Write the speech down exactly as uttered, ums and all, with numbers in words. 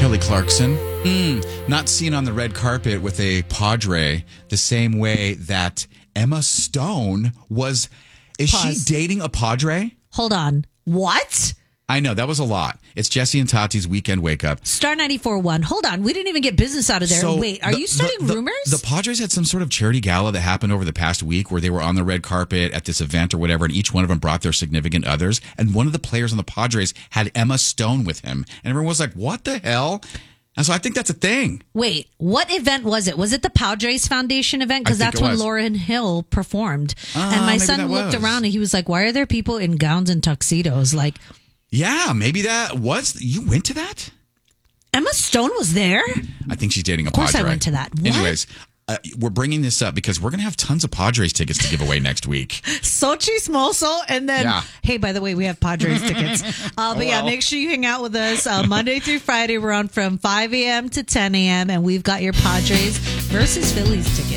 Kelly Clarkson. Mm, not seen on the red carpet with a Padre the same way that Emma Stone was. Is Pause. she dating a Padre? Hold on. What? I know, that was a lot. It's Jesse and Tati's weekend wake up. Star ninety-four point one. Hold on. We didn't even get business out of there. So Wait, are the- you starting the, the, rumors? The Padres had some sort of charity gala that happened over the past week where they were on the red carpet at this event or whatever, and each one of them brought their significant others. And one of the players on the Padres had Emma Stone with him. And everyone was like, what the hell? And so I think that's a thing. Wait, what event was it? Was it the Padres Foundation event? Because I think that's it when was. Lauryn Hill performed. Ah, and my maybe son that looked was. around and he was like, why are there people in gowns and tuxedos? Like, Yeah, maybe that was. You went to that? Emma Stone was there? I think she's dating a Of course Padre. I went to that. What? Anyways, uh, we're bringing this up because we're going to have tons of Padres tickets to give away next week. Sochi Smoso, and then, Yeah. hey, by the way, we have Padres tickets. Uh, but Oh, yeah, well. make sure you hang out with us uh, Monday through Friday. We're on from five a.m. to ten a.m., and we've got your Padres versus Phillies tickets.